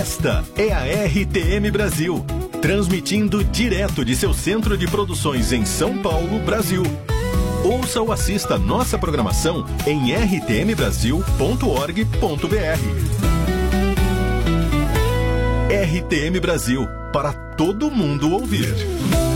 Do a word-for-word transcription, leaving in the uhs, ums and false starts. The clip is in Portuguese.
Esta é a R T M Brasil, transmitindo direto de seu centro de produções em São Paulo, Brasil. Ouça ou assista nossa programação em r t m brasil ponto org ponto b r. R T M Brasil, para todo mundo ouvir.